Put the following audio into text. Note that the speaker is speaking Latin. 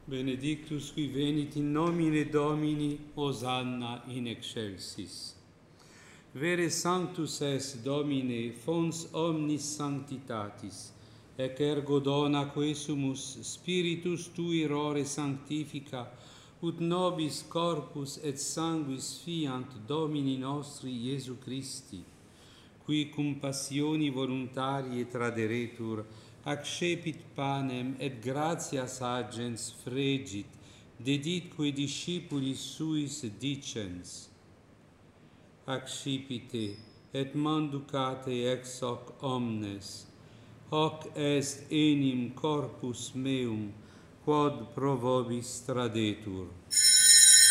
Benedictus qui venit in nomine Domini, Hosanna in excelsis. Vere sanctus es, Domine, fons omnis sanctitatis, ec ergo dona quesumus Spiritus Tui rore sanctifica, ut nobis corpus et sanguis fiant Domini nostri Iesu Christi, qui cum passioni voluntarie traderetur, accepit panem et gratias agens fregit, deditque discipulis suis dicens: accipite et manducate ex hoc omnes, hoc est enim corpus meum, quod pro vobis tradetur.